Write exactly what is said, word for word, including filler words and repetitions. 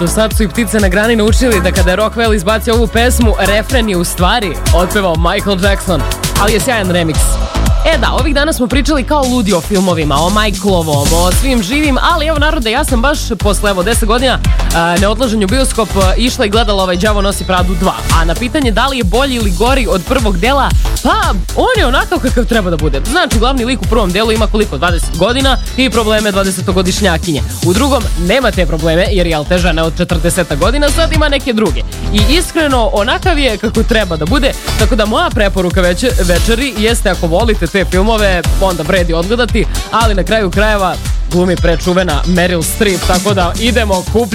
do sad su i ptice na grani naučili da kada je Rockwell izbacio ovu pesmu, refren je u stvari otpevao Michael Jackson, ali je sjajan remix. E da, ovih dana smo pričali kao ludi o filmovima, o Michaelovom, o svim živim, ali evo narode, ja sam baš posle evo deset godina uh, neodlaženju bioskop uh, išla i gledala ovaj Đavo nosi Pradu dva, a na pitanje da li je bolji ili gori od prvog dela, pa on je onakav kakav treba da bude. Znači, glavni lik u prvom delu ima koliko? dvadeset godina i probleme dvadesetogodišnjakinje. U drugom nema te probleme jer je te žena od četrdeset godina, sad ima neke druge. I iskreno, onakav je kako treba da bude, tako da moja preporuka večer, večeri jeste ako volite te filmove, onda vredi odgledati, ali na kraju krajeva glumi prečuvena Meryl Streep, tako da idemo kup